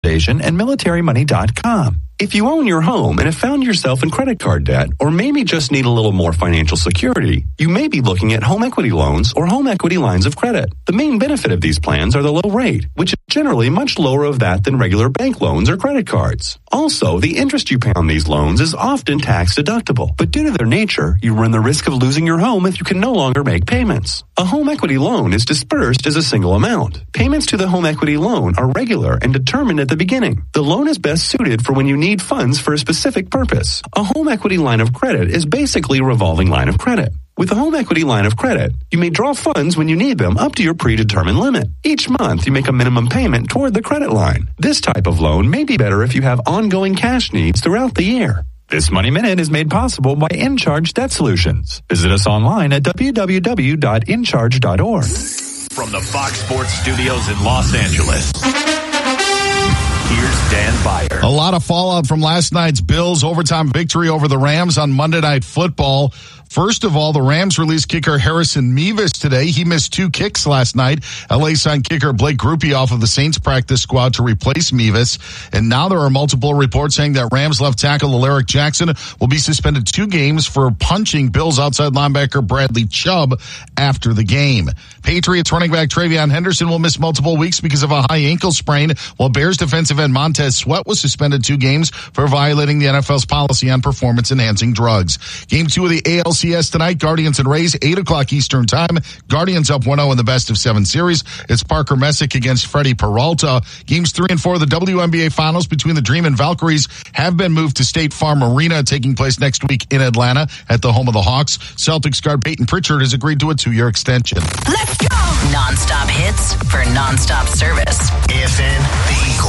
Foundation and MilitaryMoney.com. If you own your home and have found yourself in credit card debt, or maybe just need a little more financial security, you may be looking at home equity loans or home equity lines of credit. The main benefit of these plans are the low rate, which is generally much lower of that than regular bank loans or credit cards. Also, the interest you pay on these loans is often tax deductible, but due to their nature, you run the risk of losing your home if you can no longer make payments. A home equity loan is dispersed as a single amount. Payments to the home equity loan are regular and determined at the beginning. The loan is best suited for when you need funds for a specific purpose. A home equity line of credit is basically a revolving line of credit. With a home equity line of credit, you may draw funds when you need them up to your predetermined limit. Each month, you make a minimum payment toward the credit line. This type of loan may be better if you have ongoing cash needs throughout the year. This Money Minute is made possible by InCharge Debt Solutions. Visit us online at www.incharge.org. From the Fox Sports Studios in Los Angeles, here's Dan Byer. A lot of fallout from last night's Bills overtime victory over the Rams on Monday Night Football. First of all, the Rams released kicker Harrison Mevis today. He missed 2 kicks last night. LA signed kicker Blake Grupe off of the Saints practice squad to replace Mevis. And now there are multiple reports saying that Rams left tackle Alaric Jackson will be suspended 2 games for punching Bills outside linebacker Bradley Chubb after the game. Patriots running back Travion Henderson will miss multiple weeks because of a high ankle sprain, while Bears defensive end Montez Sweat was suspended 2 games for violating the NFL's policy on performance-enhancing drugs. Game 2 of the ALCS tonight, Guardians and Rays, 8 o'clock Eastern Time. Guardians up 1-0 in the best-of-7 series. It's Parker Messick against Freddie Peralta. Games 3 and 4 of the WNBA Finals between the Dream and Valkyries have been moved to State Farm Arena, taking place next week in Atlanta at the home of the Hawks. Celtics guard Peyton Pritchard has agreed to a 2-year extension. Let's go! Non-stop hits for non-stop service. AFN, The Eagle.